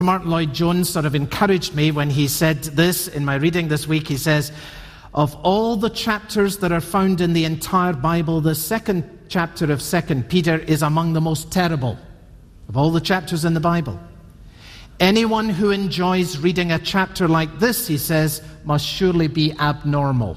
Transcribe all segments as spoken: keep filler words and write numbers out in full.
Martin Lloyd-Jones sort of encouraged me when he said this in my reading this week. He says, of all the chapters that are found in the entire Bible, the second chapter of Second Peter is among the most terrible of all the chapters in the Bible. Anyone who enjoys reading a chapter like this, he says, must surely be abnormal.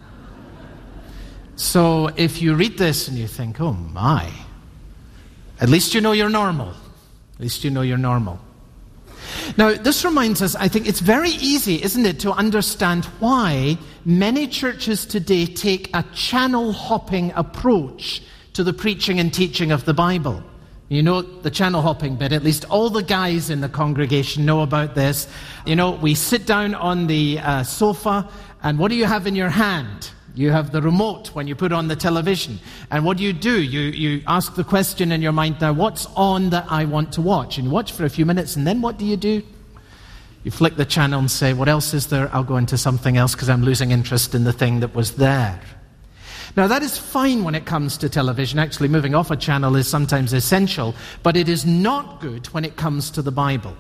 So if you read this and you think, oh my, at least you know you're normal. At least you know you're normal. Now, this reminds us, I think it's very easy, isn't it, to understand why many churches today take a channel-hopping approach to the preaching and teaching of the Bible. You know the channel-hopping bit, at least all the guys in the congregation know about this. You know, we sit down on the uh, sofa, and what do you have in your hand? You have the remote when you put on the television. And what do you do? You you ask the question in your mind, now what's on that I want to watch? And you watch for a few minutes, and then what do you do? You flick the channel and say, what else is there? I'll go into something else because I'm losing interest in the thing that was there. Now that is fine when it comes to television. Actually, moving off a channel is sometimes essential, but it is not good when it comes to the Bible.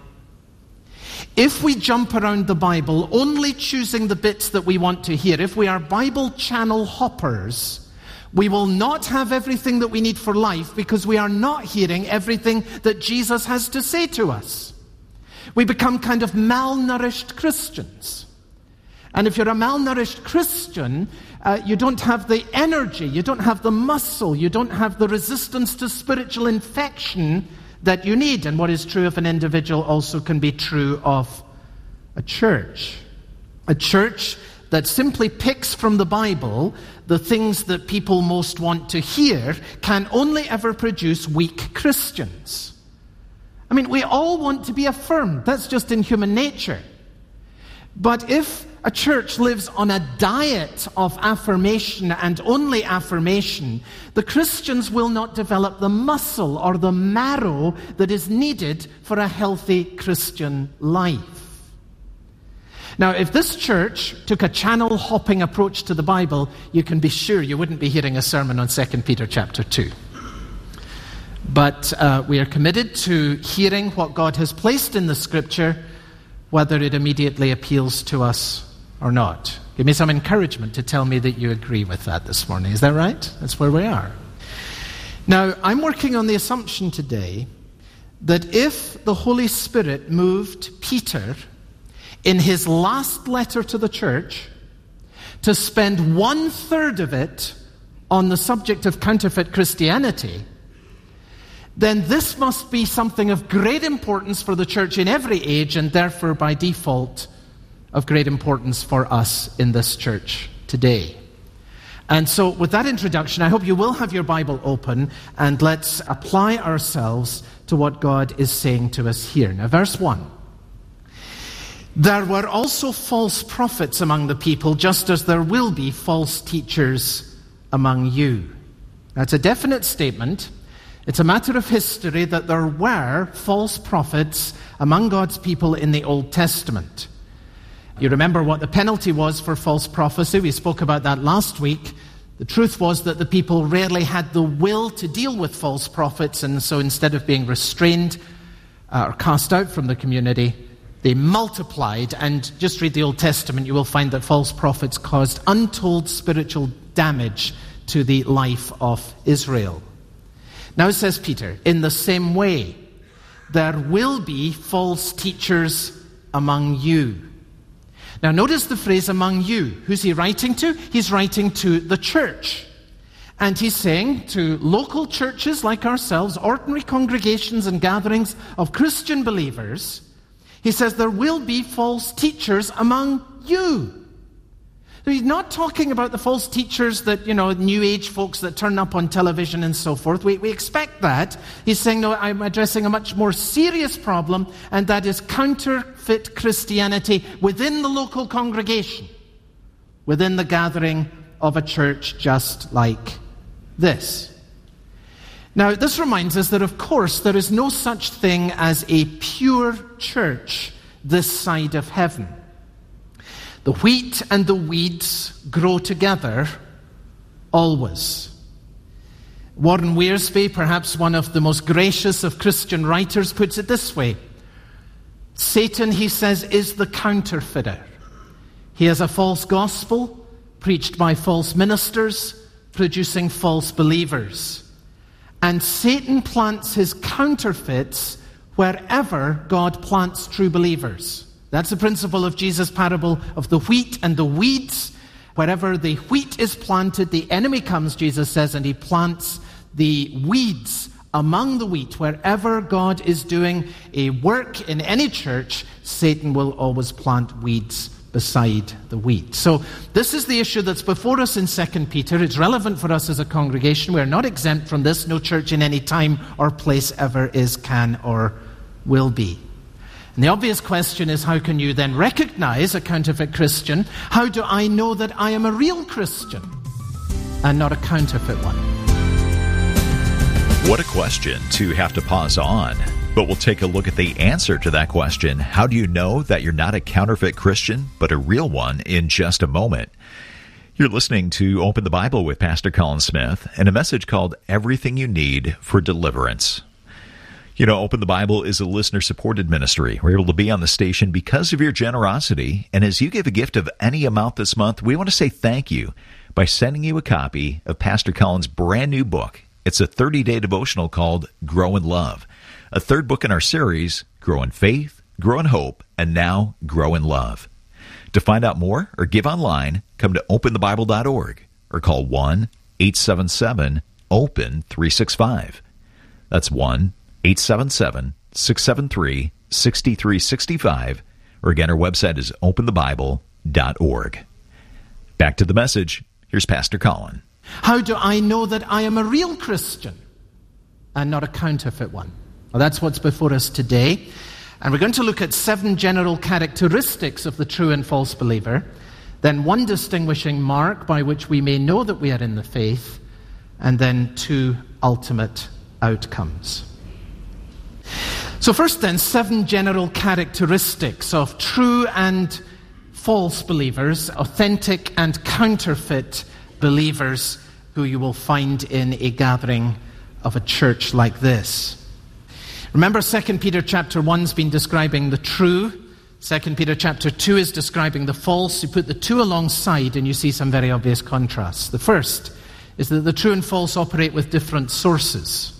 If we jump around the Bible, only choosing the bits that we want to hear, if we are Bible channel hoppers, we will not have everything that we need for life because we are not hearing everything that Jesus has to say to us. We become kind of malnourished Christians. And if you're a malnourished Christian, uh, you don't have the energy, you don't have the muscle, you don't have the resistance to spiritual infection that you need. And what is true of an individual also can be true of a church. A church that simply picks from the Bible the things that people most want to hear can only ever produce weak Christians. I mean, we all want to be affirmed. That's just in human nature. But if a church lives on a diet of affirmation and only affirmation, the Christians will not develop the muscle or the marrow that is needed for a healthy Christian life. Now, if this church took a channel-hopping approach to the Bible, you can be sure you wouldn't be hearing a sermon on Second Peter chapter two. But uh, we are committed to hearing what God has placed in the Scripture, whether it immediately appeals to us or not. Give me some encouragement to tell me that you agree with that this morning. Is that right? That's where we are. Now, I'm working on the assumption today that if the Holy Spirit moved Peter in his last letter to the church to spend one third of it on the subject of counterfeit Christianity, then this must be something of great importance for the church in every age, and therefore by default of great importance for us in this church today. And so with that introduction, I hope you will have your Bible open, and let's apply ourselves to what God is saying to us here. Now, verse one. There were also false prophets among the people, just as there will be false teachers among you. That's a definite statement. It's a matter of history that there were false prophets among God's people in the Old Testament. You remember what the penalty was for false prophecy. We spoke about that last week. The truth was that the people rarely had the will to deal with false prophets, and so instead of being restrained uh, or cast out from the community, they multiplied. And just read the Old Testament, you will find that false prophets caused untold spiritual damage to the life of Israel. Now says Peter, in the same way, there will be false teachers among you. Now notice the phrase among you. Who's he writing to? He's writing to the church. And he's saying to local churches like ourselves, ordinary congregations and gatherings of Christian believers, he says there will be false teachers among you. So he's not talking about the false teachers that, you know, New Age folks that turn up on television and so forth. We, we expect that. He's saying, no, I'm addressing a much more serious problem, and that is counterfeit Christianity within the local congregation, within the gathering of a church just like this. Now, this reminds us that, of course, there is no such thing as a pure church this side of heaven. The wheat and the weeds grow together always. Warren Wiersbe, perhaps one of the most gracious of Christian writers, puts it this way. Satan, he says, is the counterfeiter. He has a false gospel preached by false ministers, producing false believers. And Satan plants his counterfeits wherever God plants true believers. That's the principle of Jesus' parable of the wheat and the weeds. Wherever the wheat is planted, the enemy comes, Jesus says, and he plants the weeds among the wheat. Wherever God is doing a work in any church, Satan will always plant weeds beside the wheat. So this is the issue that's before us in Second Peter. It's relevant for us as a congregation. We're not exempt from this. No church in any time or place ever is, can, or will be. And the obvious question is, how can you then recognize a counterfeit Christian? How do I know that I am a real Christian and not a counterfeit one? What a question to have to pause on. But we'll take a look at the answer to that question. How do you know that you're not a counterfeit Christian, but a real one, in just a moment? You're listening to Open the Bible with Pastor Colin Smith and a message called Everything You Need for Deliverance. You know, Open the Bible is a listener-supported ministry. We're able to be on the station because of your generosity. And as you give a gift of any amount this month, we want to say thank you by sending you a copy of Pastor Colin's brand new book. It's a thirty-day devotional called Grow in Love, a third book in our series, Grow in Faith, Grow in Hope, and now Grow in Love. To find out more or give online, come to open the bible dot org or call one eight seven seven open three six five. That's one eight seven seven six seven three six three six five, or again, our website is open the bible dot org. Back to the message. Here's Pastor Colin. How do I know that I am a real Christian and not a counterfeit one? Well, that's what's before us today. And we're going to look at seven general characteristics of the true and false believer, then one distinguishing mark by which we may know that we are in the faith, and then two ultimate outcomes. So first then, seven general characteristics of true and false believers, authentic and counterfeit believers who you will find in a gathering of a church like this. Remember, Second Peter chapter one has been describing the true. Second Peter chapter two is describing the false. You put the two alongside and you see some very obvious contrasts. The first is that the true and false operate with different sources.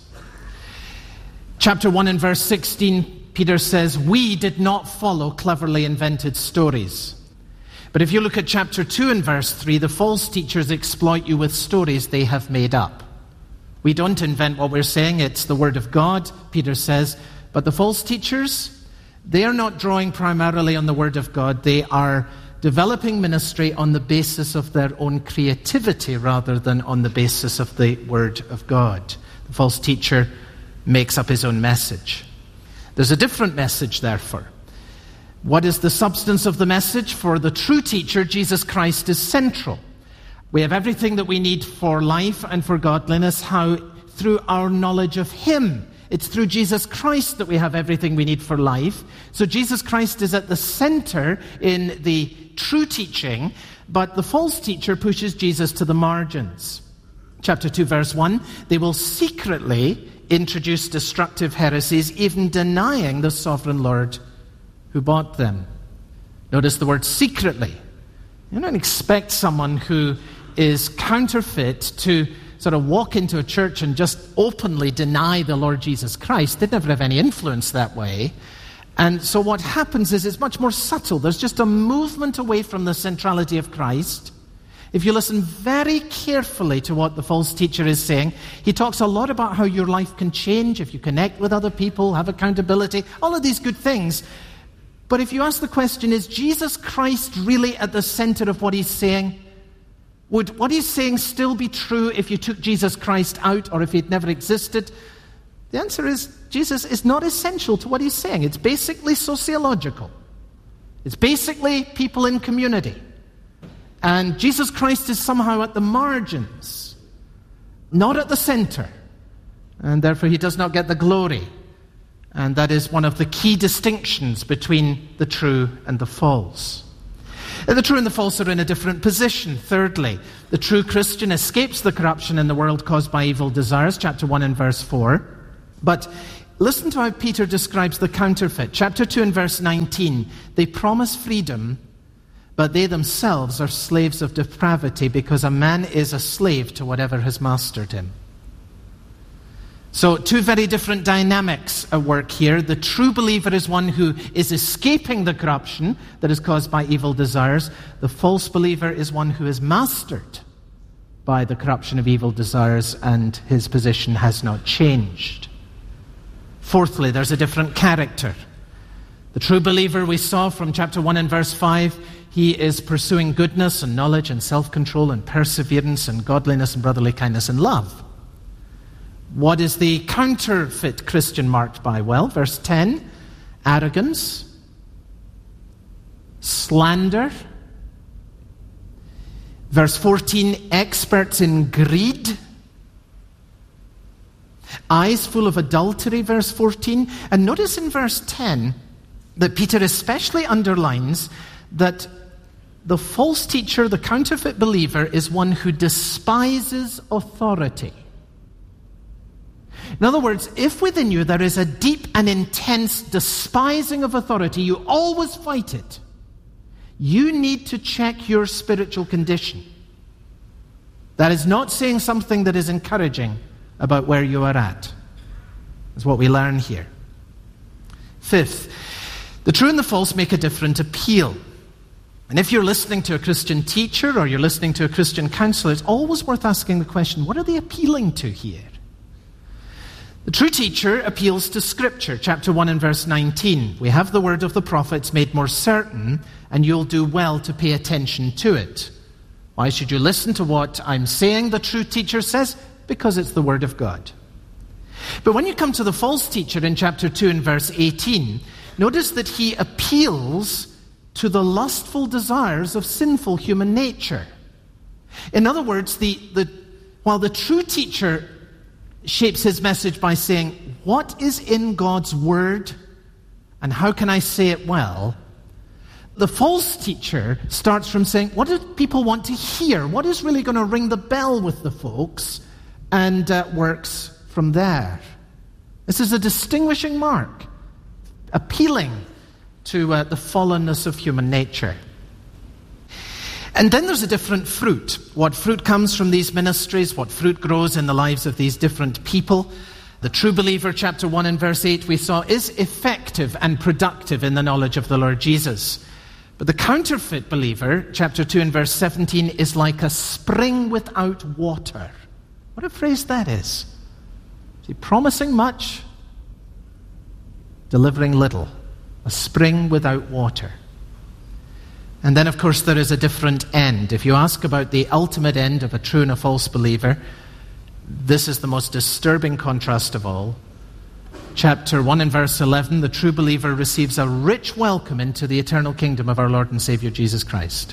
Chapter one and verse sixteen, Peter says, we did not follow cleverly invented stories. But if you look at chapter two and verse three, the false teachers exploit you with stories they have made up. We don't invent what we're saying, it's the Word of God, Peter says. But the false teachers, they are not drawing primarily on the Word of God. They are developing ministry on the basis of their own creativity rather than on the basis of the Word of God. The false teacher makes up his own message. There's a different message, therefore. What is the substance of the message? For the true teacher, Jesus Christ is central. We have everything that we need for life and for godliness. How? Through our knowledge of Him. It's through Jesus Christ that we have everything we need for life. So Jesus Christ is at the center in the true teaching, but the false teacher pushes Jesus to the margins. Chapter two, verse one, they will secretly introduce destructive heresies, even denying the sovereign Lord who bought them. Notice the word secretly. You don't expect someone who is counterfeit to sort of walk into a church and just openly deny the Lord Jesus Christ. They'd never have any influence that way. And so what happens is it's much more subtle. There's just a movement away from the centrality of Christ. If you listen very carefully to what the false teacher is saying, he talks a lot about how your life can change if you connect with other people, have accountability, all of these good things. But if you ask the question, is Jesus Christ really at the center of what he's saying? Would what he's saying still be true if you took Jesus Christ out or if he'd never existed? The answer is Jesus is not essential to what he's saying. It's basically sociological. It's basically people in community. And Jesus Christ is somehow at the margins, not at the center. And therefore he does not get the glory. And that is one of the key distinctions between the true and the false. The true and the false are in a different position. Thirdly, the true Christian escapes the corruption in the world caused by evil desires, chapter one and verse four. But listen to how Peter describes the counterfeit. Chapter two and verse nineteen. They promise freedom, but they themselves are slaves of depravity, because a man is a slave to whatever has mastered him. So two very different dynamics at work here. The true believer is one who is escaping the corruption that is caused by evil desires. The false believer is one who is mastered by the corruption of evil desires, and his position has not changed. Fourthly, there's a different character. The true believer we saw from chapter one and verse five, he is pursuing goodness and knowledge and self-control and perseverance and godliness and brotherly kindness and love. What is the counterfeit Christian marked by? Well, verse ten, arrogance, slander. Verse fourteen, experts in greed. Eyes full of adultery, verse fourteen. And notice in verse ten that Peter especially underlines that the false teacher, the counterfeit believer, is one who despises authority. In other words, if within you there is a deep and intense despising of authority, you always fight it. You need to check your spiritual condition. That is not saying something that is encouraging about where you are at. That's what we learn here. Fifth, the true and the false make a different appeal. And if you're listening to a Christian teacher or you're listening to a Christian counselor, it's always worth asking the question, what are they appealing to here? The true teacher appeals to Scripture, chapter one and verse nineteen. We have the word of the prophets made more certain, and you'll do well to pay attention to it. Why should you listen to what I'm saying, the true teacher says? Because it's the word of God. But when you come to the false teacher in chapter two and verse eighteen, notice that he appeals to the lustful desires of sinful human nature. In other words, the, the, while the true teacher shapes his message by saying, what is in God's word and how can I say it well? The false teacher starts from saying, what do people want to hear? What is really going to ring the bell with the folks? And uh, works from there. This is a distinguishing mark, appealing to uh, the fallenness of human nature. And then there's a different fruit. What fruit comes from these ministries? What fruit grows in the lives of these different people? The true believer, chapter one and verse eight, we saw, is effective and productive in the knowledge of the Lord Jesus. But the counterfeit believer, chapter two and verse seventeen, is like a spring without water. What a phrase that is. Is he promising much, delivering little? A spring without water. And then, of course, there is a different end. If you ask about the ultimate end of a true and a false believer, this is the most disturbing contrast of all. Chapter one and verse eleven, the true believer receives a rich welcome into the eternal kingdom of our Lord and Savior Jesus Christ.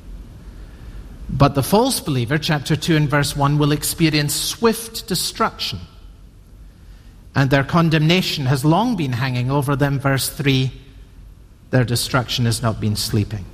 But the false believer, chapter two and verse one, will experience swift destruction. And their condemnation has long been hanging over them. Verse three, their destruction has not been sleeping.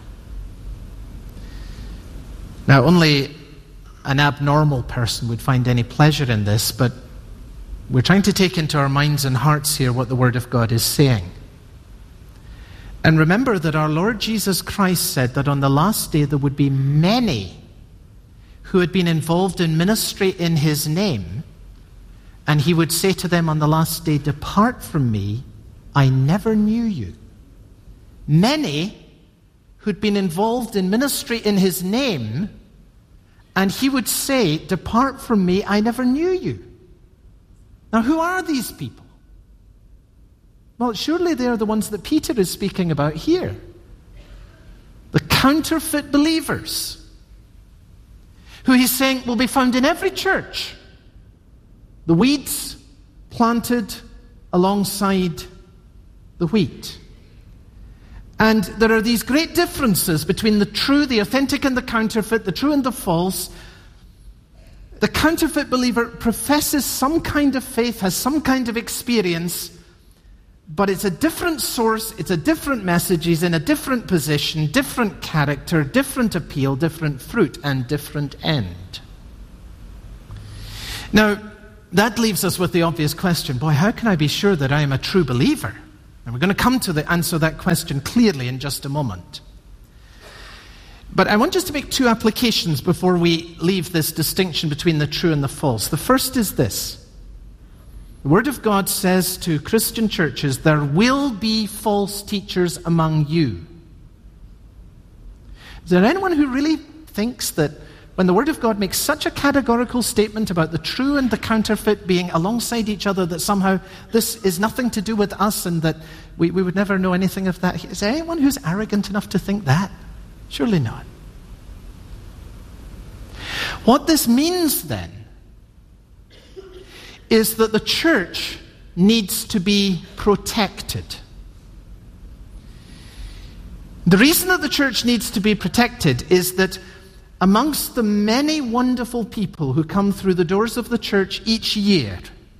Now, only an abnormal person would find any pleasure in this, but we're trying to take into our minds and hearts here what the Word of God is saying. And remember that our Lord Jesus Christ said that on the last day there would be many who had been involved in ministry in His name, and He would say to them on the last day, "Depart from me, I never knew you." Many who'd been involved in ministry in His name, and He would say, "Depart from me, I never knew you." Now, who are these people? Well, surely they are the ones that Peter is speaking about here. The counterfeit believers, who he's saying will be found in every church. The weeds planted alongside the wheat. And there are these great differences between the true, the authentic, and the counterfeit, the true and the false. The counterfeit believer professes some kind of faith, has some kind of experience, but it's a different source, it's a different message, he's in a different position, different character, different appeal, different fruit, and different end. Now, that leaves us with the obvious question, boy, how can I be sure that I am a true believer? And we're going to come to the answer that question clearly in just a moment. But I want just to make two applications before we leave this distinction between the true and the false. The first is this. The Word of God says to Christian churches, there will be false teachers among you. Is there anyone who really thinks that when the Word of God makes such a categorical statement about the true and the counterfeit being alongside each other, that somehow this is nothing to do with us and that we, we would never know anything of that? Is there anyone who's arrogant enough to think that? Surely not. What this means then is that the church needs to be protected. The reason that the church needs to be protected is that amongst the many wonderful people who come through the doors of the church each year,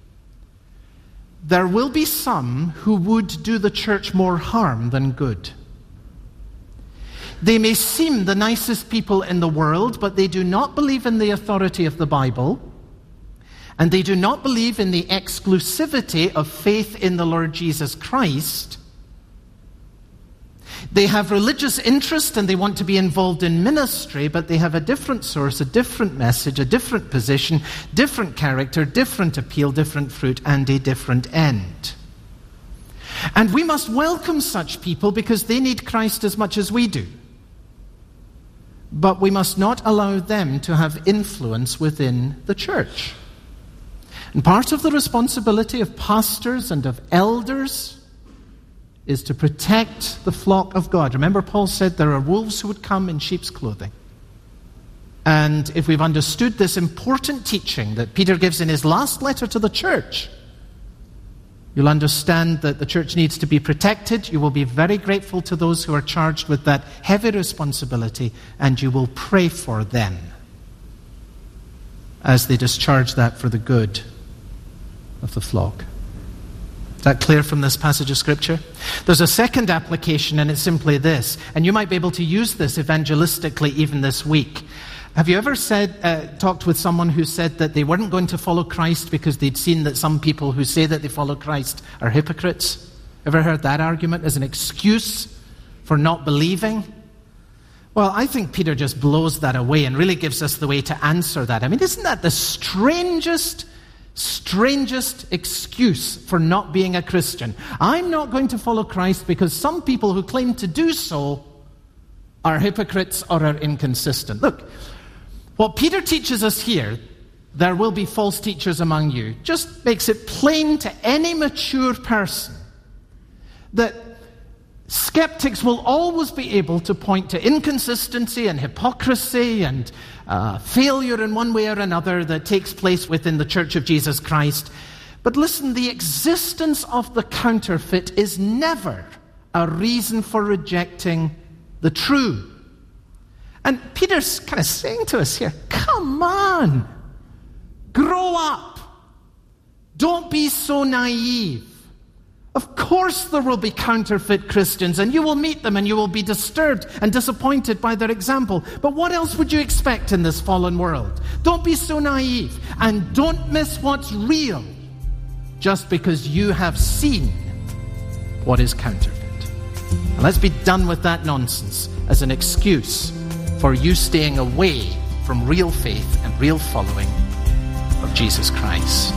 there will be some who would do the church more harm than good. They may seem the nicest people in the world, but they do not believe in the authority of the Bible, and they do not believe in the exclusivity of faith in the Lord Jesus Christ. They have religious interest and they want to be involved in ministry, but they have a different source, a different message, a different position, different character, different appeal, different fruit, and a different end. And we must welcome such people because they need Christ as much as we do. But we must not allow them to have influence within the church. And part of the responsibility of pastors and of elders is to protect the flock of God. Remember, Paul said there are wolves who would come in sheep's clothing. And if we've understood this important teaching that Peter gives in his last letter to the church, you'll understand that the church needs to be protected. You will be very grateful to those who are charged with that heavy responsibility, and you will pray for them as they discharge that for the good of the flock. Is that clear from this passage of Scripture? There's a second application, and it's simply this, and you might be able to use this evangelistically even this week. Have you ever said, uh, talked with someone who said that they weren't going to follow Christ because they'd seen that some people who say that they follow Christ are hypocrites? Ever heard that argument as an excuse for not believing? Well, I think Peter just blows that away and really gives us the way to answer that. I mean, isn't that the strangest strangest excuse for not being a Christian? I'm not going to follow Christ because some people who claim to do so are hypocrites or are inconsistent. Look, what Peter teaches us here, there will be false teachers among you, just makes it plain to any mature person that skeptics will always be able to point to inconsistency and hypocrisy and uh, failure in one way or another that takes place within the Church of Jesus Christ. But listen, the existence of the counterfeit is never a reason for rejecting the true. And Peter's kind of saying to us here, come on, grow up. Don't be so naive. Of course there will be counterfeit Christians, and you will meet them and you will be disturbed and disappointed by their example. But what else would you expect in this fallen world? Don't be so naive, and don't miss what's real just because you have seen what is counterfeit. And let's be done with that nonsense as an excuse for you staying away from real faith and real following of Jesus Christ.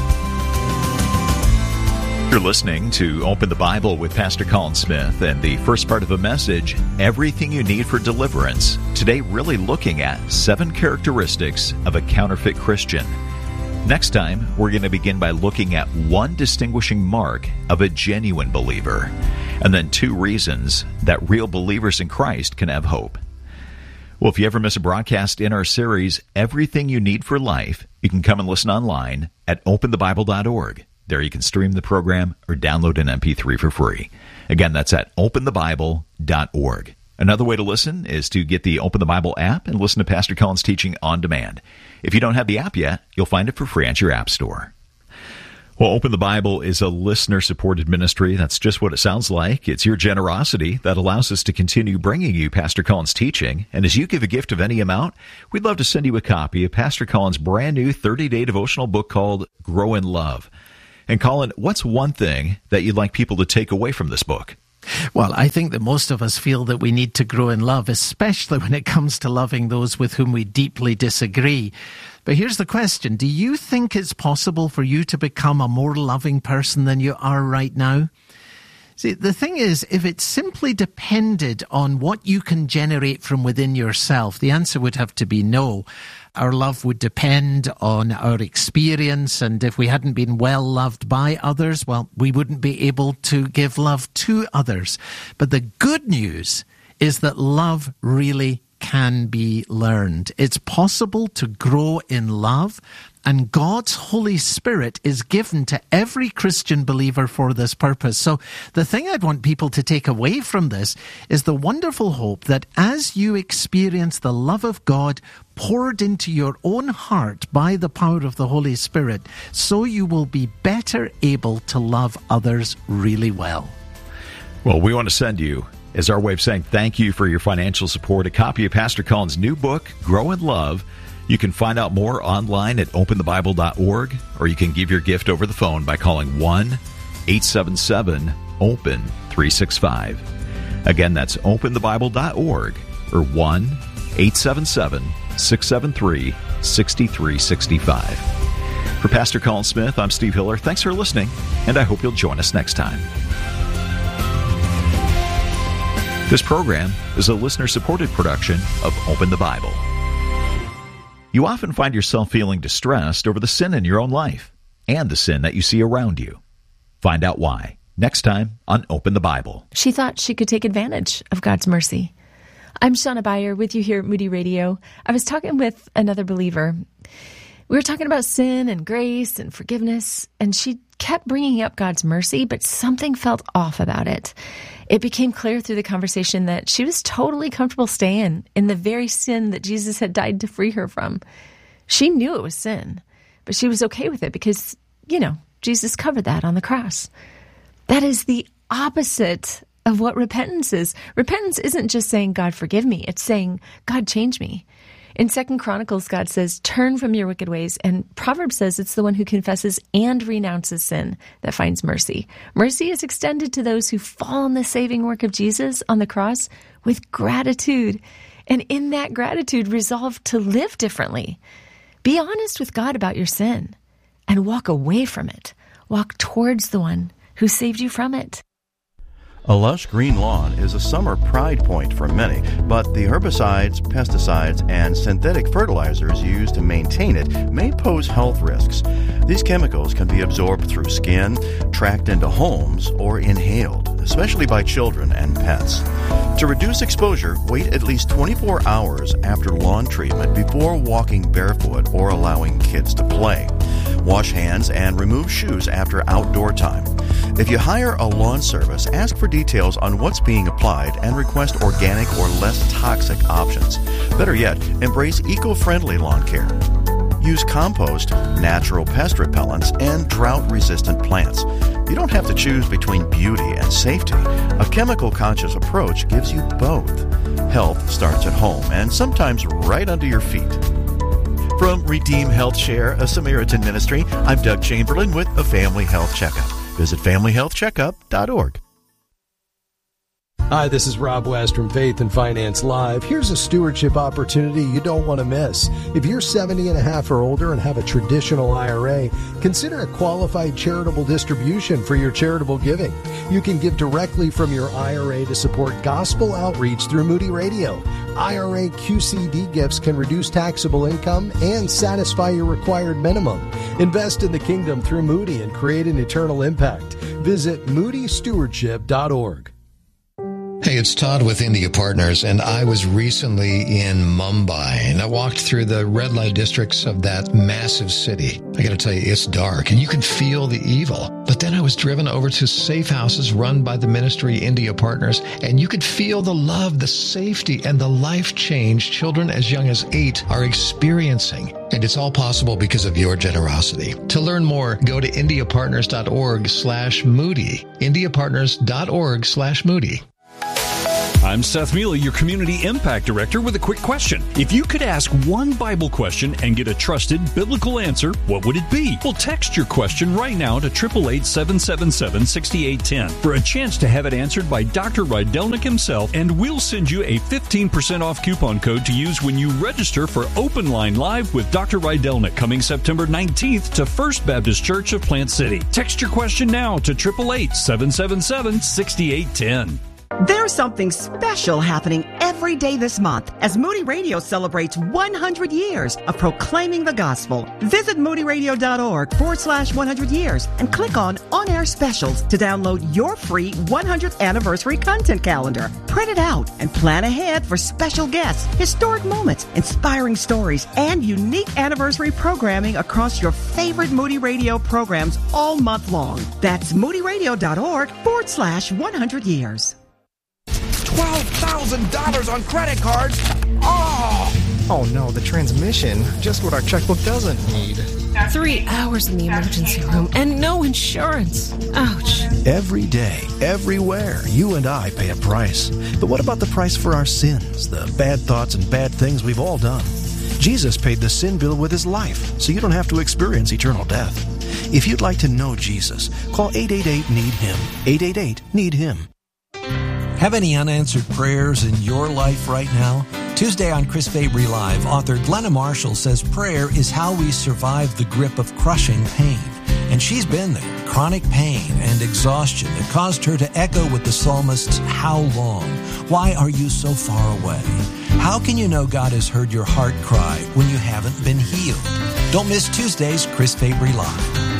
You're listening to Open the Bible with Pastor Colin Smith, and the first part of a message, Everything You Need for Deliverance. Today, really looking at seven characteristics of a counterfeit Christian. Next time, we're going to begin by looking at one distinguishing mark of a genuine believer, and then two reasons that real believers in Christ can have hope. Well, if you ever miss a broadcast in our series, Everything You Need for Life, you can come and listen online at open the bible dot org. There you can stream the program or download an M P three for free. Again, that's at open the bible dot org. Another way to listen is to get the Open the Bible app and listen to Pastor Colin's teaching on demand. If you don't have the app yet, you'll find it for free at your app store. Well, Open the Bible is a listener-supported ministry. That's just what it sounds like. It's your generosity that allows us to continue bringing you Pastor Colin's teaching. And as you give a gift of any amount, we'd love to send you a copy of Pastor Colin's brand new thirty-day devotional book called Grow in Love. And Colin, what's one thing that you'd like people to take away from this book? Well, I think that most of us feel that we need to grow in love, especially when it comes to loving those with whom we deeply disagree. But here's the question. Do you think it's possible for you to become a more loving person than you are right now? See, the thing is, if it simply depended on what you can generate from within yourself, the answer would have to be no. Our love would depend on our experience, and if we hadn't been well loved by others, well, we wouldn't be able to give love to others. But the good news is that love really can be learned. It's possible to grow in love, and God's Holy Spirit is given to every Christian believer for this purpose. So the thing I'd want people to take away from this is the wonderful hope that as you experience the love of God poured into your own heart by the power of the Holy Spirit, so you will be better able to love others really well. Well, we want to send you, as our way of saying thank you for your financial support, a copy of Pastor Colin's new book, Grow in Love. You can find out more online at open the bible dot org, or you can give your gift over the phone by calling one eight seven seven open three six five. Again, that's open the bible dot org or one eight seven seven six seven three six three six five. For Pastor Colin Smith, I'm Steve Hiller. Thanks for listening, and I hope you'll join us next time. This program is a listener-supported production of Open the Bible. You often find yourself feeling distressed over the sin in your own life and the sin that you see around you. Find out why next time on Open the Bible. She thought she could take advantage of God's mercy. I'm Shauna Beyer with you here at Moody Radio. I was talking with another believer. We were talking about sin and grace and forgiveness, and she kept bringing up God's mercy, but something felt off about it. It became clear through the conversation that she was totally comfortable staying in the very sin that Jesus had died to free her from. She knew it was sin, but she was okay with it because, you know, Jesus covered that on the cross. That is the opposite of what repentance is. Repentance isn't just saying, God, forgive me. It's saying, God, change me. In Second Chronicles, God says, turn from your wicked ways. And Proverbs says it's the one who confesses and renounces sin that finds mercy. Mercy is extended to those who fall in the saving work of Jesus on the cross with gratitude. And in that gratitude, resolve to live differently. Be honest with God about your sin and walk away from it. Walk towards the one who saved you from it. A lush green lawn is a summer pride point for many, but the herbicides, pesticides, and synthetic fertilizers used to maintain it may pose health risks. These chemicals can be absorbed through skin, tracked into homes, or inhaled, especially by children and pets. To reduce exposure, wait at least twenty-four hours after lawn treatment before walking barefoot or allowing kids to play. Wash hands and remove shoes after outdoor time. If you hire a lawn service, ask for details on what's being applied and request organic or less toxic options. Better yet, embrace eco-friendly lawn care. Use compost, natural pest repellents, and drought-resistant plants. You don't have to choose between beauty and safety. A chemical-conscious approach gives you both. Health starts at home and sometimes right under your feet. From Redeem Health Share, a Samaritan ministry, I'm Doug Chamberlain with a Family Health Checkup. Visit family health checkup dot org. Hi, this is Rob West from Faith and Finance Live. Here's a stewardship opportunity you don't want to miss. If you're seventy and a half or older and have a traditional I R A, consider a qualified charitable distribution for your charitable giving. You can give directly from your I R A to support gospel outreach through Moody Radio. I R A Q C D gifts can reduce taxable income and satisfy your required minimum. Invest in the kingdom through Moody and create an eternal impact. Visit moody stewardship dot org. Hey, it's Todd with India Partners, and I was recently in Mumbai, and I walked through the red light districts of that massive city. I gotta tell you, it's dark, and you can feel the evil. But then I was driven over to safe houses run by the ministry India Partners, and you could feel the love, the safety, and the life change children as young as eight are experiencing. And it's all possible because of your generosity. To learn more, go to indiapartners.org slash Moody. indiapartners.org slash Moody. I'm Seth Mealy, your Community Impact Director, with a quick question. If you could ask one Bible question and get a trusted biblical answer, what would it be? Well, text your question right now to eight eight eight, seven seven seven, six eight one zero for a chance to have it answered by Doctor Rydelnik himself, and we'll send you a fifteen percent off coupon code to use when you register for Open Line Live with Doctor Rydelnik coming September nineteenth to First Baptist Church of Plant City. Text your question now to eight eight eight, seven seven seven, six eight one zero. There's something special happening every day this month as Moody Radio celebrates one hundred years of proclaiming the gospel. Visit moodyradio.org forward slash 100 years and click on On-Air Specials to download your free one hundredth anniversary content calendar. Print it out and plan ahead for special guests, historic moments, inspiring stories, and unique anniversary programming across your favorite Moody Radio programs all month long. That's moodyradio.org forward slash 100 years. twelve thousand dollars on credit cards? Oh! Oh no, the transmission. Just what our checkbook doesn't need. Three hours in the emergency room and no insurance. Ouch. Every day, everywhere, you and I pay a price. But what about the price for our sins, the bad thoughts and bad things we've all done? Jesus paid the sin bill with his life, so you don't have to experience eternal death. If you'd like to know Jesus, call eight eight eight, need him. eight eight eight, need him. Have any unanswered prayers in your life right now? Tuesday on Chris Fabry Live, author Glenna Marshall says prayer is how we survive the grip of crushing pain. And she's been there. Chronic pain and exhaustion that caused her to echo with the psalmist's, "How long? Why are you so far away?" How can you know God has heard your heart cry when you haven't been healed? Don't miss Tuesday's Chris Fabry Live.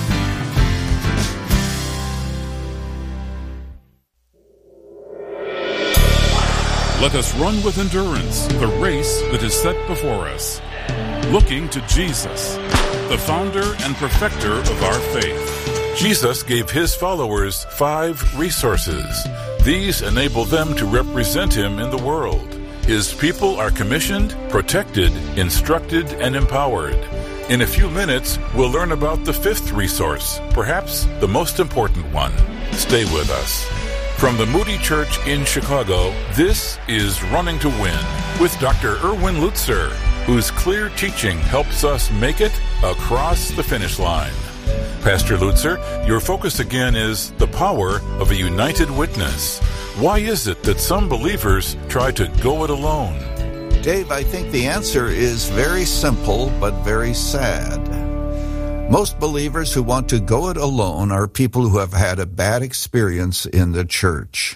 Let us run with endurance the race that is set before us, looking to Jesus, the founder and perfecter of our faith. Jesus gave his followers five resources. These enable them to represent him in the world. His people are commissioned, protected, instructed, and empowered. In a few minutes, we'll learn about the fifth resource, perhaps the most important one. Stay with us. From the Moody Church in Chicago, this is Running to Win with Doctor Erwin Lutzer, whose clear teaching helps us make it across the finish line. Pastor Lutzer, your focus again is the power of a united witness. Why is it that some believers try to go it alone? Dave, I think the answer is very simple but very sad. Most believers who want to go it alone are people who have had a bad experience in the church.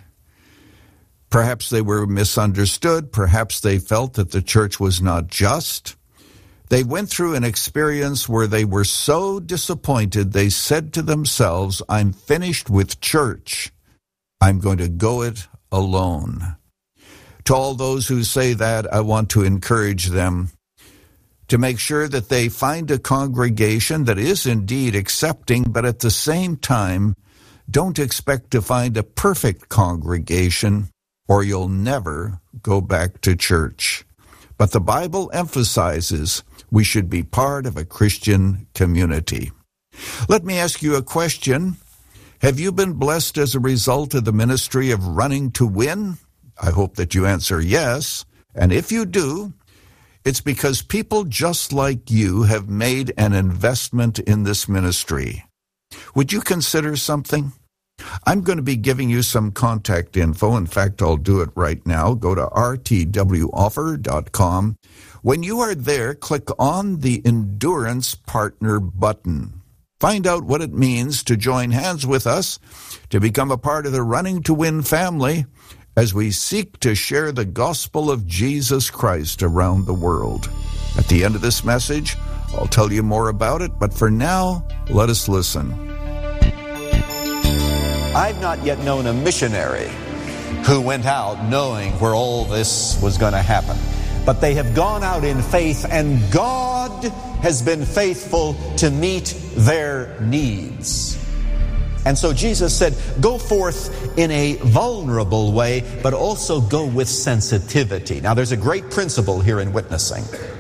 Perhaps they were misunderstood. Perhaps they felt that the church was not just. They went through an experience where they were so disappointed they said to themselves, "I'm finished with church. I'm going to go it alone." To all those who say that, I want to encourage them to make sure that they find a congregation that is indeed accepting, but at the same time, don't expect to find a perfect congregation, or you'll never go back to church. But the Bible emphasizes we should be part of a Christian community. Let me ask you a question. Have you been blessed as a result of the ministry of Running to Win? I hope that you answer yes. And if you do, it's because people just like you have made an investment in this ministry. Would you consider something? I'm going to be giving you some contact info. In fact, I'll do it right now. Go to r t w offer dot com. When you are there, click on the Endurance Partner button. Find out what it means to join hands with us to become a part of the Running to Win family as we seek to share the gospel of Jesus Christ around the world. At the end of this message, I'll tell you more about it, but for now, let us listen. I've not yet known a missionary who went out knowing where all this was going to happen. But they have gone out in faith, and God has been faithful to meet their needs. And so Jesus said, go forth in a vulnerable way, but also go with sensitivity. Now, there's a great principle here in witnessing.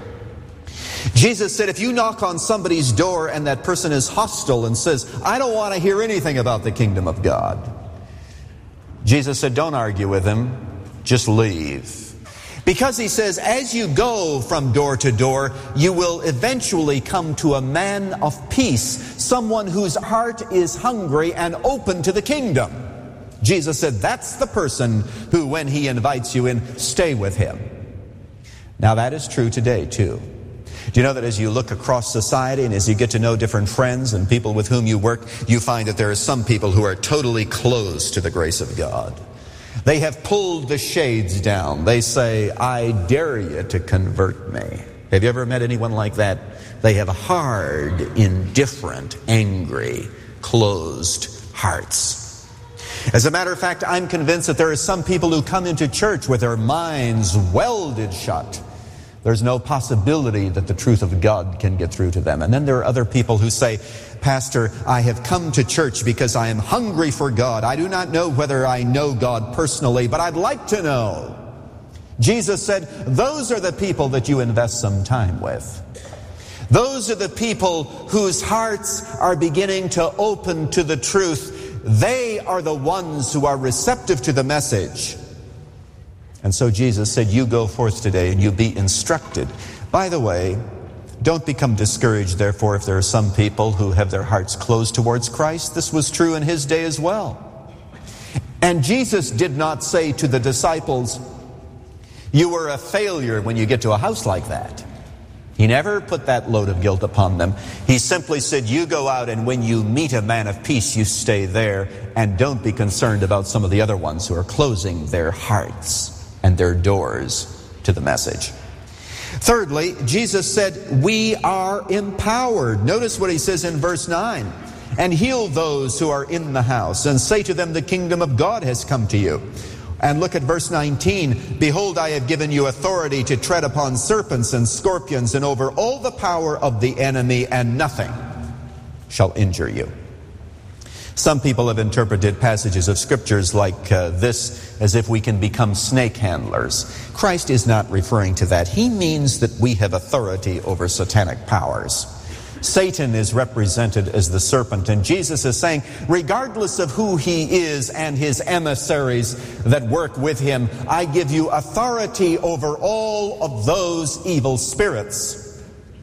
Jesus said, if you knock on somebody's door and that person is hostile and says, I don't want to hear anything about the kingdom of God, Jesus said, don't argue with him, just leave. Because he says, as you go from door to door, you will eventually come to a man of peace, someone whose heart is hungry and open to the kingdom. Jesus said, that's the person who, when he invites you in, stay with him. Now that is true today too. Do you know that as you look across society and as you get to know different friends and people with whom you work, you find that there are some people who are totally closed to the grace of God. They have pulled the shades down. They say, I dare you to convert me. Have you ever met anyone like that? They have hard, indifferent, angry, closed hearts. As a matter of fact, I'm convinced that there are some people who come into church with their minds welded shut. There's no possibility that the truth of God can get through to them. And then there are other people who say, Pastor, I have come to church because I am hungry for God. I do not know whether I know God personally, but I'd like to know. Jesus said, those are the people that you invest some time with. Those are the people whose hearts are beginning to open to the truth. They are the ones who are receptive to the message. And so Jesus said, you go forth today and you be instructed. By the way, don't become discouraged, therefore, if there are some people who have their hearts closed towards Christ. This was true in his day as well. And Jesus did not say to the disciples, you were a failure when you get to a house like that. He never put that load of guilt upon them. He simply said, you go out and when you meet a man of peace, you stay there and don't be concerned about some of the other ones who are closing their hearts and their doors to the message. Thirdly, Jesus said, we are empowered. Notice what he says in verse nine. And heal those who are in the house, and say to them, the kingdom of God has come to you. And look at verse nineteen. Behold, I have given you authority to tread upon serpents and scorpions and over all the power of the enemy, and nothing shall injure you. Some people have interpreted passages of scriptures like uh, this as if we can become snake handlers. Christ is not referring to that. He means that we have authority over satanic powers. Satan is represented as the serpent, and Jesus is saying, regardless of who he is and his emissaries that work with him, I give you authority over all of those evil spirits.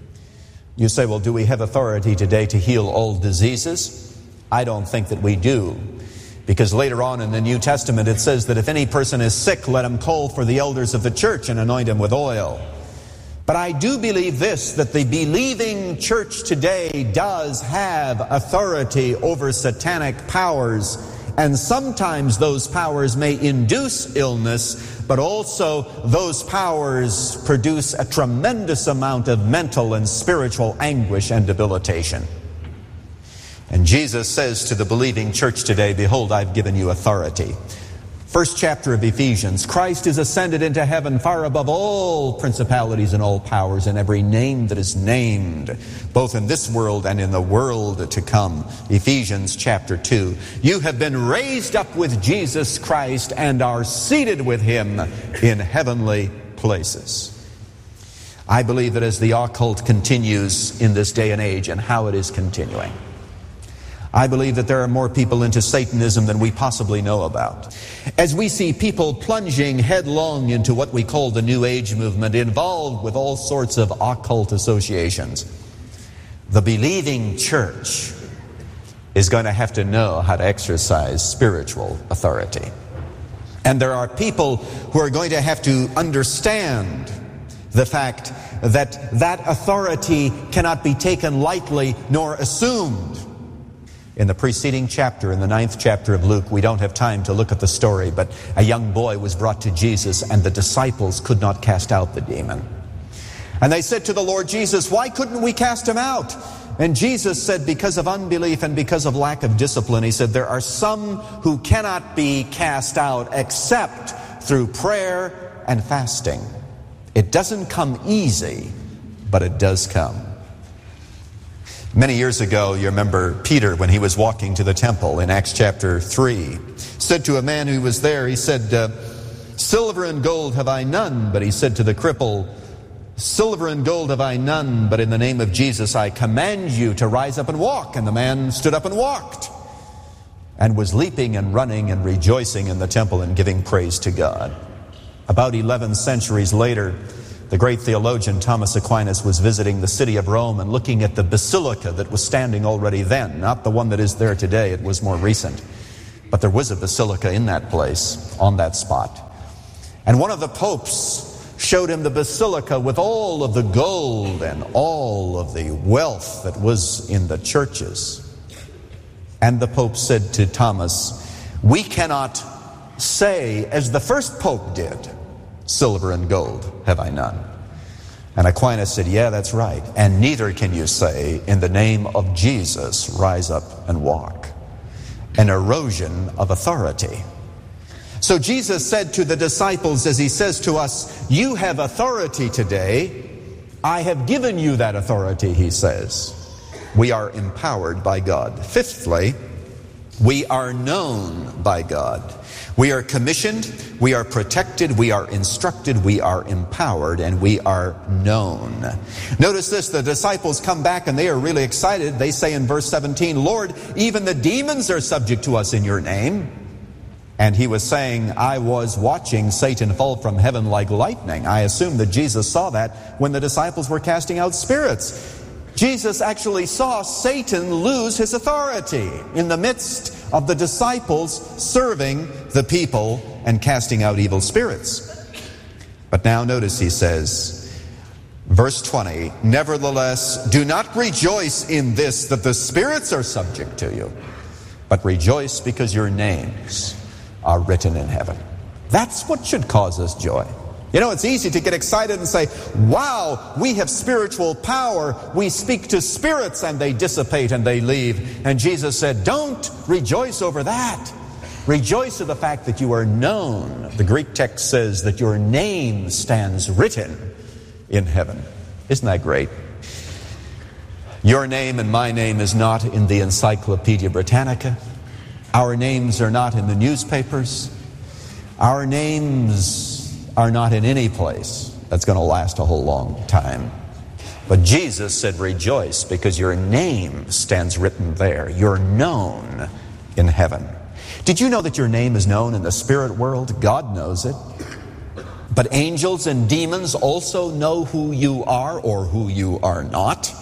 You say, well, do we have authority today to heal all diseases? I don't think that we do, because later on in the New Testament it says that if any person is sick, let him call for the elders of the church and anoint him with oil. But I do believe this, that the believing church today does have authority over satanic powers, and sometimes those powers may induce illness, but also those powers produce a tremendous amount of mental and spiritual anguish and debilitation. And Jesus says to the believing church today, behold, I've given you authority. First chapter of Ephesians, Christ is ascended into heaven far above all principalities and all powers and every name that is named, both in this world and in the world to come. Ephesians chapter two. You have been raised up with Jesus Christ and are seated with him in heavenly places. I believe that as the occult continues in this day and age, and how it is continuing, I believe that there are more people into Satanism than we possibly know about. As we see people plunging headlong into what we call the New Age movement, involved with all sorts of occult associations, the believing church is going to have to know how to exercise spiritual authority. And there are people who are going to have to understand the fact that that authority cannot be taken lightly nor assumed. In the preceding chapter, in the ninth chapter of Luke, we don't have time to look at the story, but a young boy was brought to Jesus and the disciples could not cast out the demon. And they said to the Lord Jesus, why couldn't we cast him out? And Jesus said, because of unbelief and because of lack of discipline, he said, there are some who cannot be cast out except through prayer and fasting. It doesn't come easy, but it does come. Many years ago, you remember Peter, when he was walking to the temple in Acts chapter three, said to a man who was there, he said, uh, silver and gold have I none, but he said to the cripple, silver and gold have I none, but in the name of Jesus I command you to rise up and walk. And the man stood up and walked, and was leaping and running and rejoicing in the temple and giving praise to God. About eleven centuries later, the great theologian Thomas Aquinas was visiting the city of Rome and looking at the basilica that was standing already then, not the one that is there today, it was more recent. But there was a basilica in that place, on that spot. And one of the popes showed him the basilica with all of the gold and all of the wealth that was in the churches. And the Pope said to Thomas, we cannot say, as the first Pope did, silver and gold have I none. And Aquinas said, yeah, that's right. And neither can you say, in the name of Jesus, rise up and walk. An erosion of authority. So Jesus said to the disciples, as he says to us, you have authority today. I have given you that authority, he says. We are empowered by God. Fifthly, we are known by God. We are commissioned, we are protected, we are instructed, we are empowered, and we are known. Notice this, the disciples come back and they are really excited. They say in verse seventeen, Lord, even the demons are subject to us in your name. And he was saying, I was watching Satan fall from heaven like lightning. I assume that Jesus saw that when the disciples were casting out spirits. Jesus actually saw Satan lose his authority in the midst of the disciples serving the people and casting out evil spirits. But now notice he says, verse twenty, nevertheless, do not rejoice in this that the spirits are subject to you, but rejoice because your names are written in heaven. That's what should cause us joy. You know, it's easy to get excited and say, wow, we have spiritual power. We speak to spirits and they dissipate and they leave. And Jesus said, don't rejoice over that. Rejoice of the fact that you are known. The Greek text says that your name stands written in heaven. Isn't that great? Your name and my name is not in the Encyclopedia Britannica. Our names are not in the newspapers. Our names are not in any place that's going to last a whole long time. But Jesus said, rejoice because your name stands written there. You're known in heaven. Did you know that your name is known in the spirit world? God knows it. But angels and demons also know who you are or who you are not.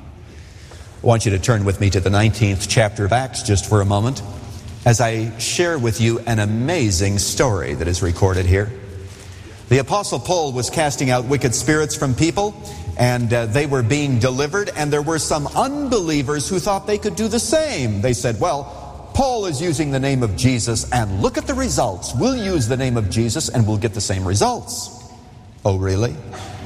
I want you to turn with me to the nineteenth chapter of Acts just for a moment as I share with you an amazing story that is recorded here. The Apostle Paul was casting out wicked spirits from people, and uh, they were being delivered, and there were some unbelievers who thought they could do the same. They said, well, Paul is using the name of Jesus, and look at the results. We'll use the name of Jesus, and we'll get the same results. Oh, really?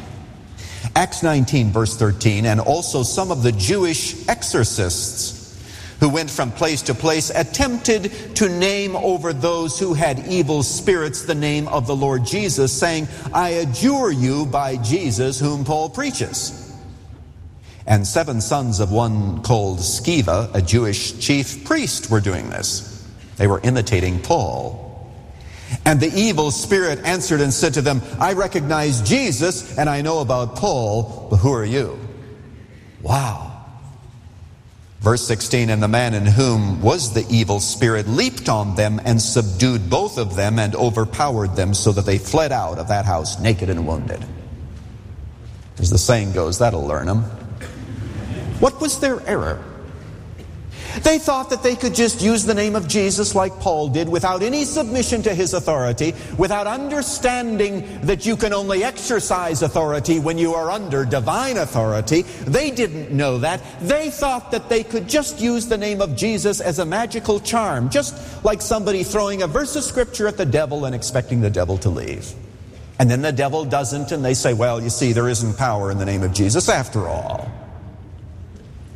Acts nineteen, verse thirteen, and also some of the Jewish exorcists who went from place to place, attempted to name over those who had evil spirits the name of the Lord Jesus, saying, I adjure you by Jesus whom Paul preaches. And seven sons of one called Sceva, a Jewish chief priest, were doing this. They were imitating Paul. And the evil spirit answered and said to them, I recognize Jesus and I know about Paul, but who are you? Wow. Verse sixteen, and the man in whom was the evil spirit leaped on them and subdued both of them and overpowered them so that they fled out of that house naked and wounded. As the saying goes, that'll learn them. What was their error? They thought that they could just use the name of Jesus like Paul did without any submission to his authority, without understanding that you can only exercise authority when you are under divine authority. They didn't know that. They thought that they could just use the name of Jesus as a magical charm, just like somebody throwing a verse of scripture at the devil and expecting the devil to leave. And then the devil doesn't, and they say, well, you see, there isn't power in the name of Jesus after all.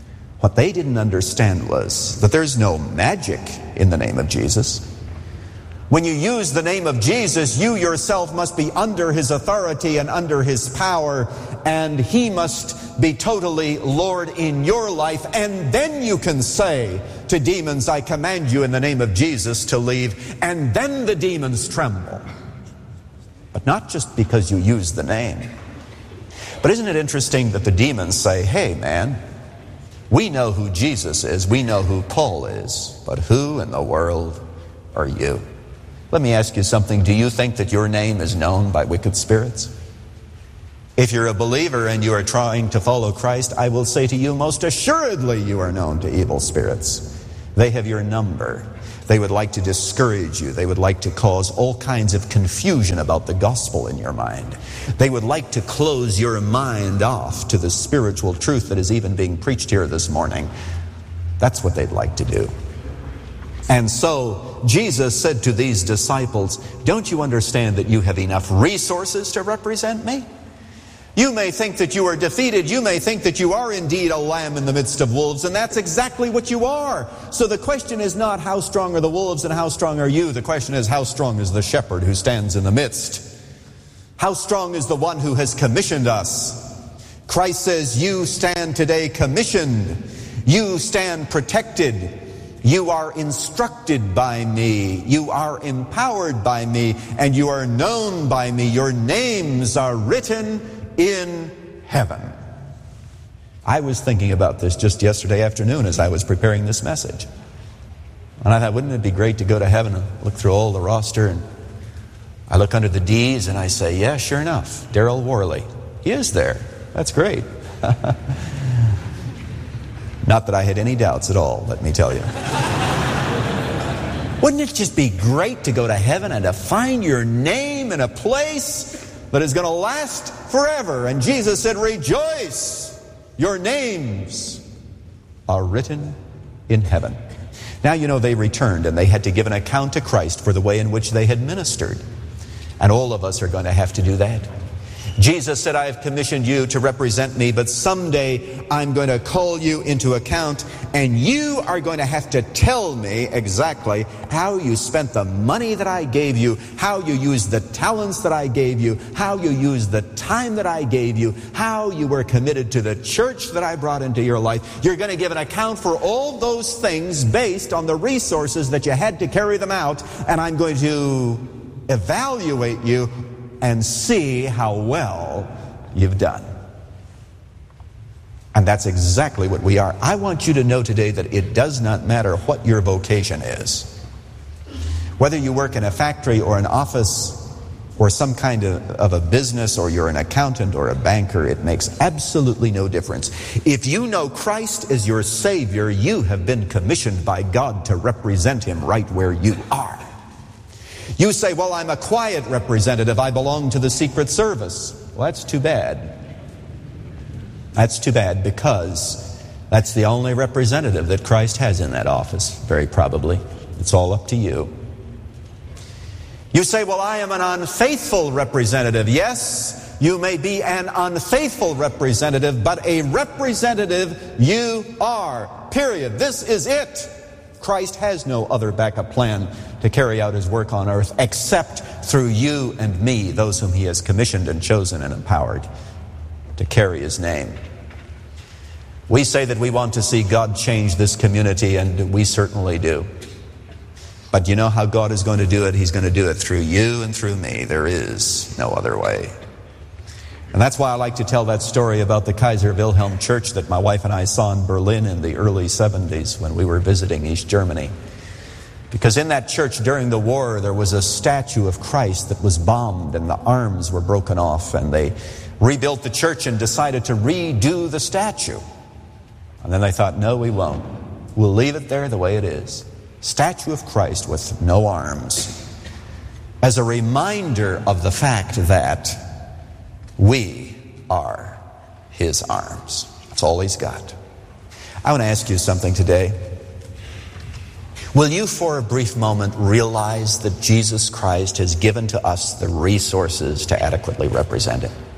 What they didn't understand was that there's no magic in the name of Jesus. When you use the name of Jesus, you yourself must be under his authority and under his power, and he must be totally Lord in your life. And then you can say to demons, I command you in the name of Jesus to leave, and then the demons tremble. But not just because you use the name. But isn't it interesting that the demons say, hey man, we know who Jesus is, we know who Paul is, but who in the world are you? Let me ask you something. Do you think that your name is known by wicked spirits? If you're a believer and you are trying to follow Christ, I will say to you, most assuredly you are known to evil spirits. They have your number. They would like to discourage you. They would like to cause all kinds of confusion about the gospel in your mind. They would like to close your mind off to the spiritual truth that is even being preached here this morning. That's what they'd like to do. And so Jesus said to these disciples, don't you understand that you have enough resources to represent me? You may think that you are defeated. You may think that you are indeed a lamb in the midst of wolves, and that's exactly what you are. So the question is not how strong are the wolves and how strong are you. The question is how strong is the shepherd who stands in the midst? How strong is the one who has commissioned us? Christ says, you stand today commissioned. You stand protected. You are instructed by me. You are empowered by me. And you are known by me. Your names are written in heaven. I was thinking about this just yesterday afternoon as I was preparing this message. And I thought, wouldn't it be great to go to heaven and look through all the roster, and I look under the D's and I say, yeah, sure enough, Darrell Worley. He is there. That's great. Not that I had any doubts at all, let me tell you. Wouldn't it just be great to go to heaven and to find your name in a place that is going to last forever? And Jesus said, rejoice, your names are written in heaven. Now, you know, they returned and they had to give an account to Christ for the way in which they had ministered. And all of us are going to have to do that. Jesus said, I have commissioned you to represent me, but someday I'm going to call you into account, and you are going to have to tell me exactly how you spent the money that I gave you, how you used the talents that I gave you, how you used the time that I gave you, how you were committed to the church that I brought into your life. You're going to give an account for all those things based on the resources that you had to carry them out, and I'm going to evaluate you and see how well you've done. And that's exactly what we are. I want you to know today that it does not matter what your vocation is. Whether you work in a factory or an office or some kind of, of a business, or you're an accountant or a banker, it makes absolutely no difference. If you know Christ as your Savior, you have been commissioned by God to represent Him right where you are. You say, well, I'm a quiet representative. I belong to the Secret Service. Well, that's too bad. That's too bad, because that's the only representative that Christ has in that office, very probably. It's all up to you. You say, well, I am an unfaithful representative. Yes, you may be an unfaithful representative, but a representative you are, period. This is it. Christ has no other backup plan to carry out His work on earth except through you and me, those whom He has commissioned and chosen and empowered to carry His name. We say that we want to see God change this community, and we certainly do. But you know how God is going to do it? He's going to do it through you and through me. There is no other way. And that's why I like to tell that story about the Kaiser Wilhelm Church that my wife and I saw in Berlin in the early seventies when we were visiting East Germany. Because in that church during the war, there was a statue of Christ that was bombed and the arms were broken off, and they rebuilt the church and decided to redo the statue. And then they thought, no, we won't. We'll leave it there the way it is. Statue of Christ with no arms. As a reminder of the fact that we are His arms. That's all He's got. I want to ask you something today. Will you for a brief moment realize that Jesus Christ has given to us the resources to adequately represent Him?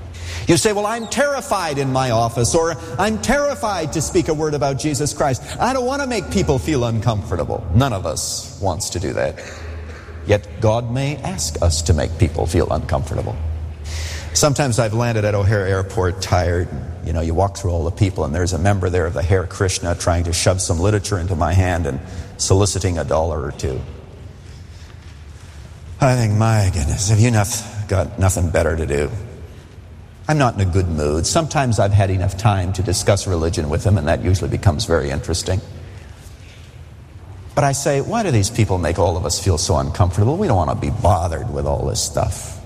You say, well, I'm terrified in my office, or I'm terrified to speak a word about Jesus Christ. I don't want to make people feel uncomfortable. None of us wants to do that. Yet God may ask us to make people feel uncomfortable. Sometimes I've landed at O'Hare Airport tired. You know, you walk through all the people and there's a member there of the Hare Krishna trying to shove some literature into my hand and soliciting a dollar or two. I think, my goodness, have you not got nothing better to do? I'm not in a good mood. Sometimes I've had enough time to discuss religion with him, and that usually becomes very interesting. But I say, why do these people make all of us feel so uncomfortable? We don't want to be bothered with all this stuff.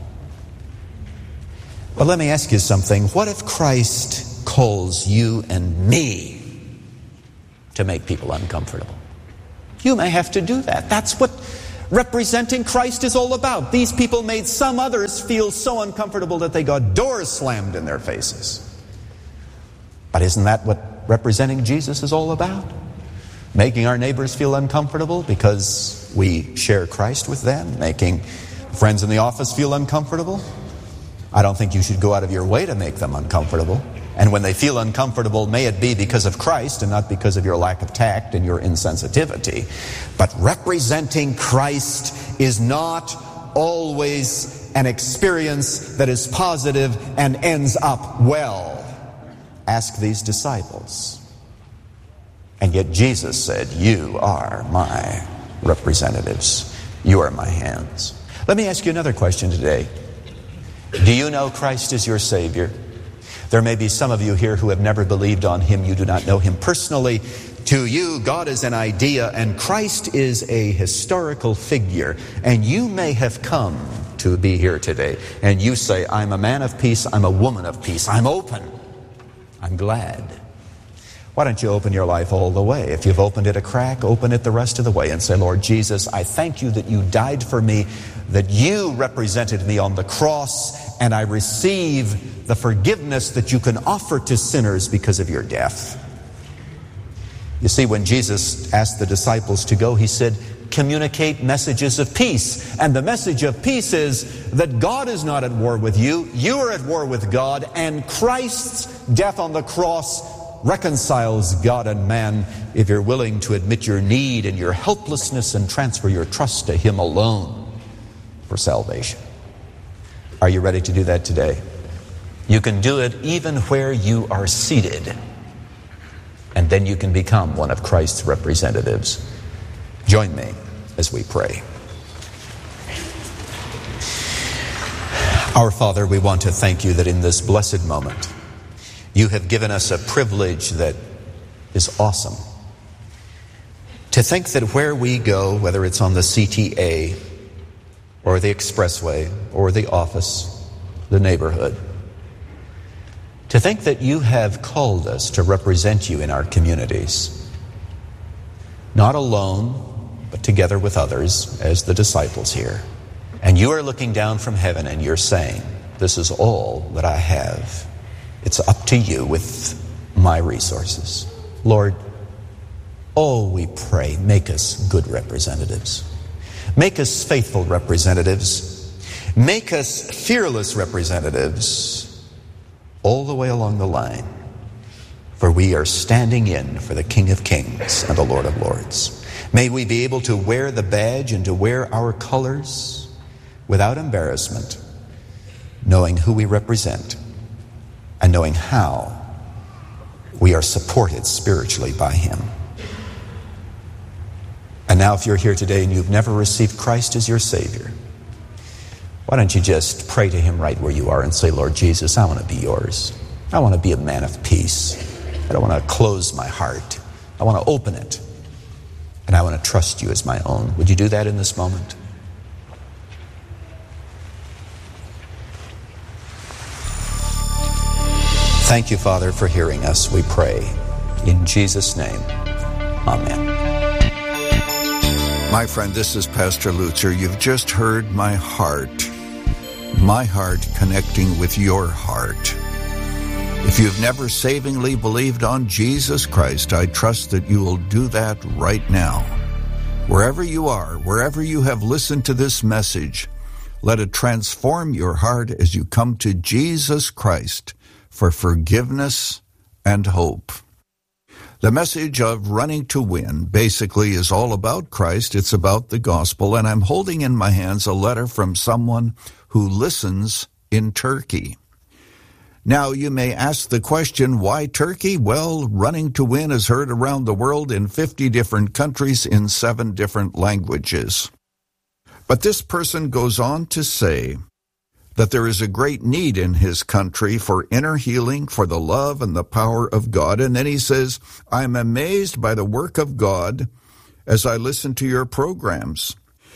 But let me ask you something. What if Christ calls you and me to make people uncomfortable? You may have to do that. That's what representing Christ is all about. These people made some others feel so uncomfortable that they got doors slammed in their faces. But isn't that what representing Jesus is all about? Making our neighbors feel uncomfortable because we share Christ with them, making friends in the office feel uncomfortable. I don't think you should go out of your way to make them uncomfortable. And when they feel uncomfortable, may it be because of Christ and not because of your lack of tact and your insensitivity. But representing Christ is not always an experience that is positive and ends up well. Ask these disciples. And yet Jesus said, you are my representatives. You are my hands. Let me ask you another question today. Do you know Christ is your Savior? There may be some of you here who have never believed on Him. You do not know Him personally. To you, God is an idea and Christ is a historical figure. And you may have come to be here today. And you say, I'm a man of peace. I'm a woman of peace. I'm open. I'm glad. Why don't you open your life all the way? If you've opened it a crack, open it the rest of the way and say, Lord Jesus, I thank you that you died for me, that you represented me on the cross, and I receive the forgiveness that you can offer to sinners because of your death. You see, when Jesus asked the disciples to go, He said, communicate messages of peace. And the message of peace is that God is not at war with you, you are at war with God, and Christ's death on the cross reconciles God and man if you're willing to admit your need and your helplessness and transfer your trust to Him alone for salvation. Are you ready to do that today? You can do it even where you are seated, and then you can become one of Christ's representatives. Join me as we pray. Our Father, we want to thank you that in this blessed moment, you have given us a privilege that is awesome. To think that where we go, whether it's on the C T A or the expressway or the office, the neighborhood, to think that you have called us to represent you in our communities, not alone, but together with others as the disciples here. And you are looking down from heaven and you're saying, this is all that I have. It's up to you with my resources. Lord, oh, we pray, make us good representatives. Make us faithful representatives. Make us fearless representatives all the way along the line. For we are standing in for the King of Kings and the Lord of Lords. May we be able to wear the badge and to wear our colors without embarrassment, knowing who we represent and knowing how we are supported spiritually by Him. And now if you're here today and you've never received Christ as your Savior, why don't you just pray to Him right where you are and say, Lord Jesus, I want to be yours. I want to be a man of peace. I don't want to close my heart. I want to open it. And I want to trust you as my own. Would you do that in this moment? Thank you, Father, for hearing us, we pray. In Jesus' name, amen. My friend, this is Pastor Lutzer. You've just heard my heart. My heart connecting with your heart. If you've never savingly believed on Jesus Christ, I trust that you will do that right now. Wherever you are, wherever you have listened to this message, Let it transform your heart as you come to Jesus Christ for forgiveness and hope. The message of Running to Win basically is all about Christ. It's about the gospel, and I'm holding in my hands a letter from someone who listens in Turkey. Now, you may ask the question, why Turkey? Well, Running to Win is heard around the world in fifty different countries in seven different languages. But this person goes on to say that there is a great need in his country for inner healing, for the love and the power of God. And then he says, I'm amazed by the work of God as I listen to your programs.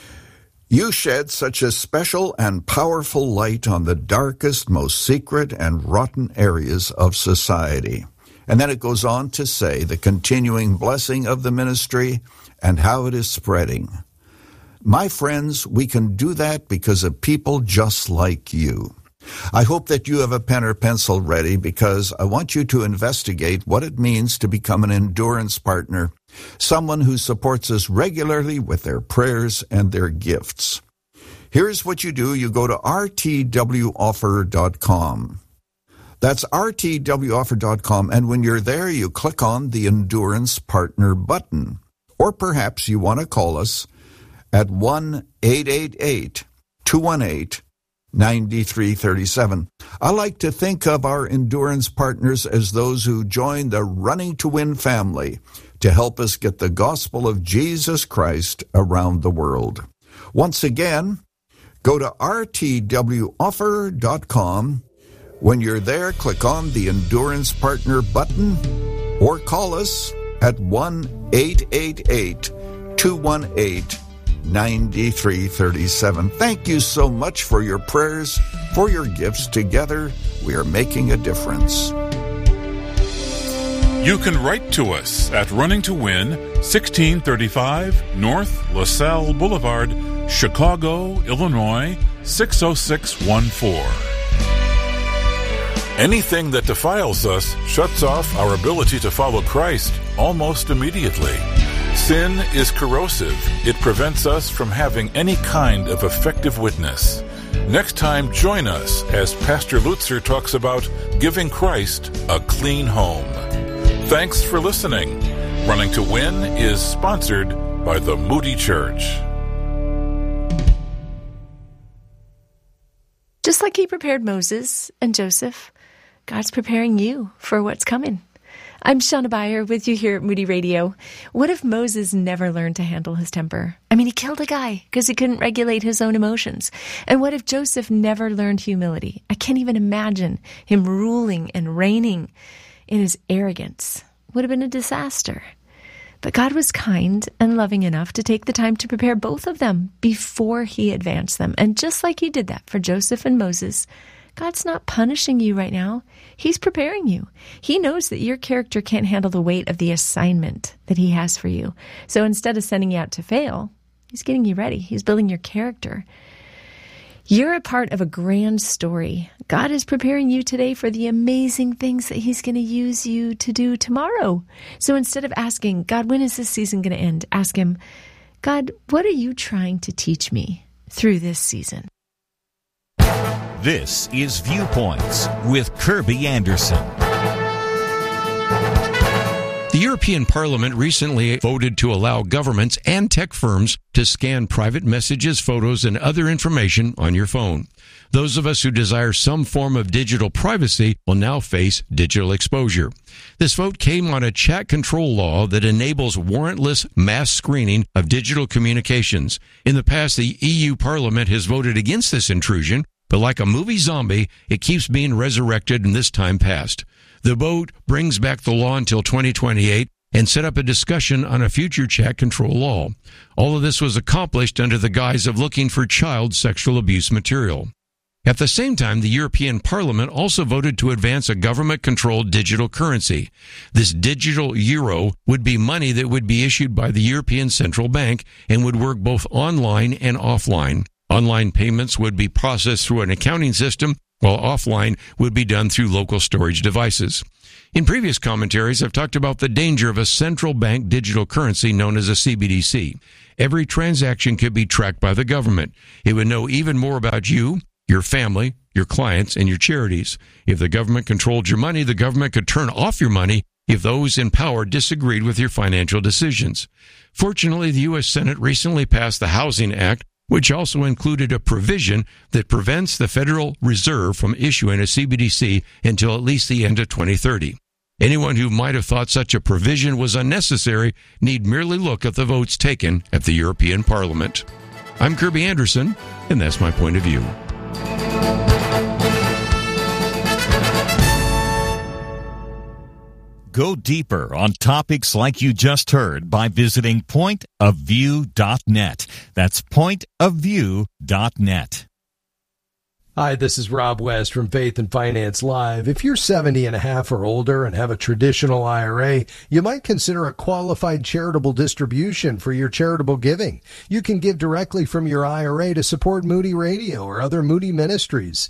You shed such a special and powerful light on the darkest, most secret and rotten areas of society. And then it goes on to say the continuing blessing of the ministry and how it is spreading. My friends, we can do that because of people just like you. I hope that you have a pen or pencil ready because I want you to investigate what it means to become an endurance partner, someone who supports us regularly with their prayers and their gifts. Here's what you do. You go to r t w offer dot com. That's r t w offer dot com, and when you're there, you click on the Endurance Partner button. Or perhaps you want to call us at one eight eight eight, two one eight, nine three three seven. I like to think of our endurance partners as those who join the Running to Win family to help us get the gospel of Jesus Christ around the world. Once again, go to r t w offer dot com. When you're there, click on the Endurance Partner button or call us at one eight eight eight, two one eight, nine three three seven. Thank you so much for your prayers, for your gifts. Together, we are making a difference. You can write to us at Running to Win, sixteen thirty-five North LaSalle Boulevard, Chicago, Illinois, six oh six one four. Anything that defiles us shuts off our ability to follow Christ almost immediately. Sin is corrosive. It prevents us from having any kind of effective witness. Next time, join us as Pastor Lutzer talks about giving Christ a clean home. Thanks for listening. Running to Win is sponsored by the Moody Church. Just like he prepared Moses and Joseph, God's preparing you for what's coming. I'm Shauna Beyer with you here at Moody Radio. What if Moses never learned to handle his temper? I mean, he killed a guy because he couldn't regulate his own emotions. And what if Joseph never learned humility? I can't even imagine him ruling and reigning in his arrogance. Would have been a disaster. But God was kind and loving enough to take the time to prepare both of them before he advanced them. And just like he did that for Joseph and Moses, God's not punishing you right now. He's preparing you. He knows that your character can't handle the weight of the assignment that he has for you. So instead of sending you out to fail, he's getting you ready. He's building your character. You're a part of a grand story. God is preparing you today for the amazing things that he's going to use you to do tomorrow. So instead of asking, God, when is this season going to end? Ask him, God, what are you trying to teach me through this season? This is Viewpoints with Kirby Anderson. The European Parliament recently voted to allow governments and tech firms to scan private messages, photos, and other information on your phone. Those of us who desire some form of digital privacy will now face digital exposure. This vote came on a chat control law that enables warrantless mass screening of digital communications. In the past, the E U Parliament has voted against this intrusion, but like a movie zombie, it keeps being resurrected and this time passed. The vote brings back the law until twenty twenty-eight and set up a discussion on a future chat control law. All of this was accomplished under the guise of looking for child sexual abuse material. At the same time, the European Parliament also voted to advance a government-controlled digital currency. This digital euro would be money that would be issued by the European Central Bank and would work both online and offline. Online payments would be processed through an accounting system while offline would be done through local storage devices. In previous commentaries, I've talked about the danger of a central bank digital currency known as a C B D C. Every transaction could be tracked by the government. It would know even more about you, your family, your clients, and your charities. If the government controlled your money, the government could turn off your money if those in power disagreed with your financial decisions. Fortunately, the U S Senate recently passed the Housing Act, which also included a provision that prevents the Federal Reserve from issuing a C B D C until at least the end of twenty thirty. Anyone who might have thought such a provision was unnecessary need merely look at the votes taken at the European Parliament. I'm Kirby Anderson, and that's my point of view. Go deeper on topics like you just heard by visiting point of view dot net. That's point of view dot net. Hi, this is Rob West from Faith and Finance Live. If you're seventy and a half or older and have a traditional I R A, you might consider a qualified charitable distribution for your charitable giving. You can give directly from your I R A to support Moody Radio or other Moody ministries.